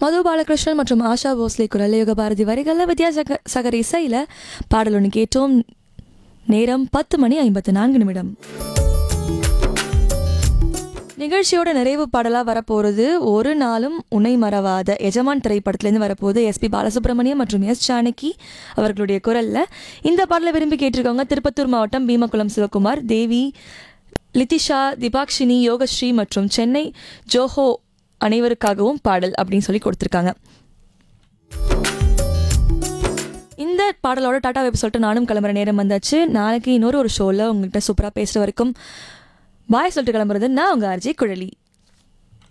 மது பாலகிருஷ்ணன் மற்றும் ஆஷா போஸ்லே குரல் யுகபாரதி வரிகளில் வித்யாசாகர் இசையில் பாடல் ஒன்று கேட்டோம். நேரம் 10:54. நிகழ்ச்சியோட நிறைவு பாடலாக வரப்போகிறது ஒரு நாளும் உன்னை மறவாத எஜமான் திரைப்படத்துலேருந்து வரப்போகுது. எஸ்பி பாலசுப்ரமணியம் மற்றும் எஸ் ஜானகி அவர்களுடைய குரலில் இந்த பாடலை விரும்பி கேட்டிருக்காங்க. திருப்பத்தூர் மாவட்டம் பீமக்குளம் சிவகுமார், தேவி, லித்திஷா, திபாக்ஷினி, யோகஸ்ரீ மற்றும் சென்னை ஜோஹோ அனைவருக்காகவும் பாடல் அப்படின்னு சொல்லி கொடுத்துருக்காங்க. இந்த பாடலோட டாடா வெப் சொல்லிட்டு நானும் கிளம்புற நேரம் வந்தாச்சு. நாளைக்கு இன்னொரு ஷோவில் உங்கள்கிட்ட சூப்பராக பேசுகிற வரைக்கும் பாய் சொல்லிட்டு கிளம்புறது நான் உங்கள் ஆர்ஜே குழலி.